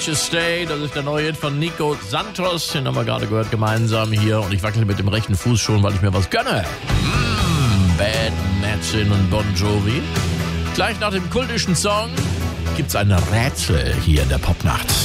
Can't You Stay, das ist der neue Hit von Nico Santos, den haben wir gerade gehört gemeinsam hier und ich wackel mit dem rechten Fuß schon, weil ich mir was gönne. Bad Matchin und Bon Jovi. Gleich nach dem kultischen Song gibt's ein Rätsel hier in der Popnacht.